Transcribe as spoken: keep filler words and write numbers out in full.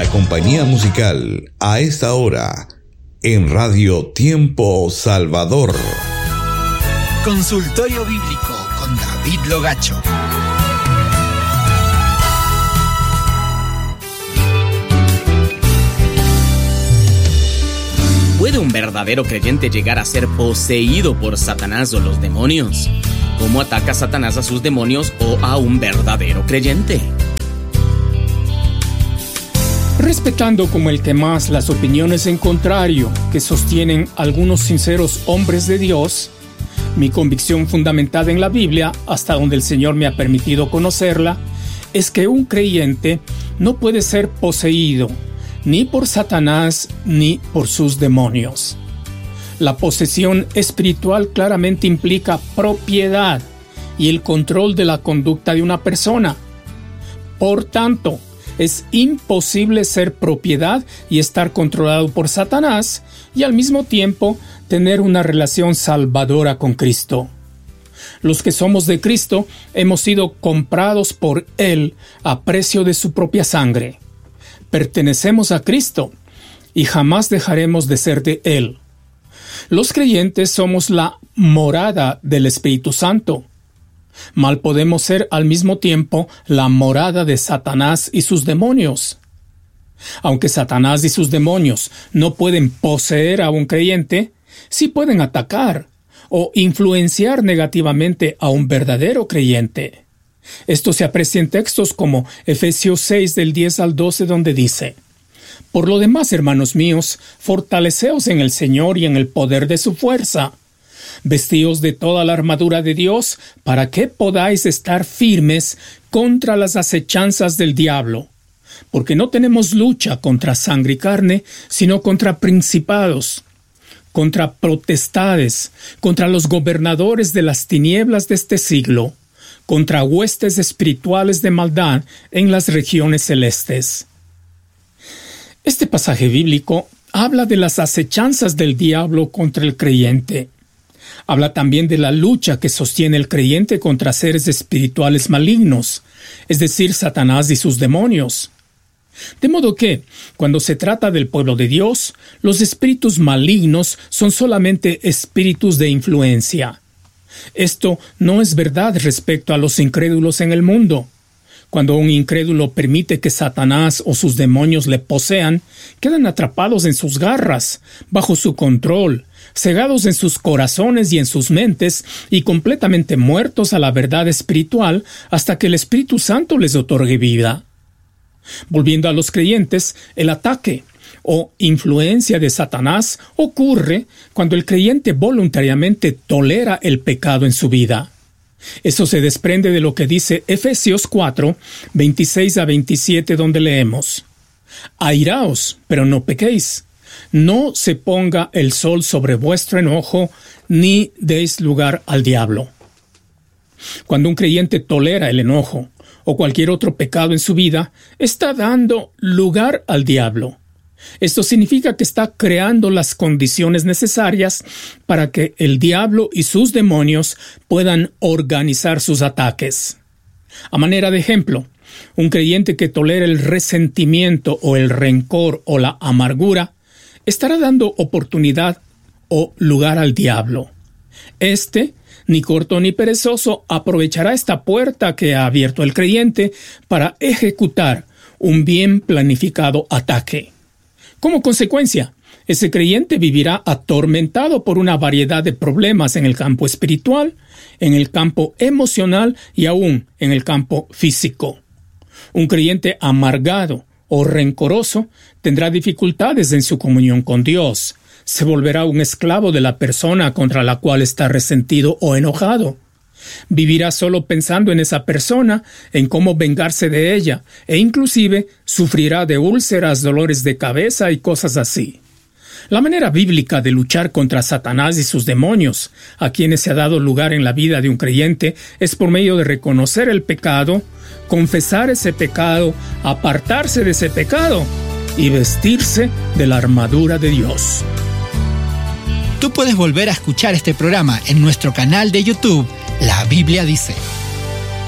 compañía musical a esta hora en Radio Tiempo Salvador. Consultorio Bíblico con David Logacho. ¿Puede un verdadero creyente llegar a ser poseído por Satanás o los demonios? ¿Cómo ataca Satanás a sus demonios o a un verdadero creyente? Respetando como el que más las opiniones en contrario que sostienen algunos sinceros hombres de Dios, mi convicción fundamentada en la Biblia, hasta donde el Señor me ha permitido conocerla, es que un creyente no puede ser poseído ni por Satanás ni por sus demonios. La posesión espiritual claramente implica propiedad y el control de la conducta de una persona. Por tanto, es imposible ser propiedad y estar controlado por Satanás y al mismo tiempo tener una relación salvadora con Cristo. Los que somos de Cristo hemos sido comprados por Él a precio de su propia sangre. Pertenecemos a Cristo y jamás dejaremos de ser de Él. Los creyentes somos la morada del Espíritu Santo. Mal podemos ser al mismo tiempo la morada de Satanás y sus demonios. Aunque Satanás y sus demonios no pueden poseer a un creyente, sí pueden atacar o influenciar negativamente a un verdadero creyente. Esto se aprecia en textos como Efesios seis del diez al doce, donde dice: Por lo demás, hermanos míos, fortaleceos en el Señor y en el poder de su fuerza. Vestíos de toda la armadura de Dios, para que podáis estar firmes contra las acechanzas del diablo. Porque no tenemos lucha contra sangre y carne, sino contra principados, contra potestades, contra los gobernadores de las tinieblas de este siglo, contra huestes espirituales de maldad en las regiones celestes. Este pasaje bíblico habla de las acechanzas del diablo contra el creyente. Habla también de la lucha que sostiene el creyente contra seres espirituales malignos, es decir, Satanás y sus demonios. De modo que, cuando se trata del pueblo de Dios, los espíritus malignos son solamente espíritus de influencia. Esto no es verdad respecto a los incrédulos en el mundo. Cuando un incrédulo permite que Satanás o sus demonios le posean, quedan atrapados en sus garras, bajo su control, cegados en sus corazones y en sus mentes, y completamente muertos a la verdad espiritual hasta que el Espíritu Santo les otorgue vida. Volviendo a los creyentes, el ataque o influencia de Satanás ocurre cuando el creyente voluntariamente tolera el pecado en su vida. Eso se desprende de lo que dice Efesios cuatro, veintiséis a veintisiete, donde leemos: Airaos, pero no pequéis. No se ponga el sol sobre vuestro enojo, ni deis lugar al diablo. Cuando un creyente tolera el enojo o cualquier otro pecado en su vida, está dando lugar al diablo. Esto significa que está creando las condiciones necesarias para que el diablo y sus demonios puedan organizar sus ataques. A manera de ejemplo, un creyente que tolera el resentimiento o el rencor o la amargura estará dando oportunidad o lugar al diablo. Este, ni corto ni perezoso, aprovechará esta puerta que ha abierto el creyente para ejecutar un bien planificado ataque. Como consecuencia, ese creyente vivirá atormentado por una variedad de problemas en el campo espiritual, en el campo emocional y aún en el campo físico. Un creyente amargado o rencoroso tendrá dificultades en su comunión con Dios. Se volverá un esclavo de la persona contra la cual está resentido o enojado. Vivirá solo pensando en esa persona, en cómo vengarse de ella, e inclusive sufrirá de úlceras, dolores de cabeza y cosas así. La manera bíblica de luchar contra Satanás y sus demonios, a quienes se ha dado lugar en la vida de un creyente, es por medio de reconocer el pecado, confesar ese pecado, apartarse de ese pecado y vestirse de la armadura de Dios. Tú puedes volver a escuchar este programa en nuestro canal de YouTube, La Biblia Dice.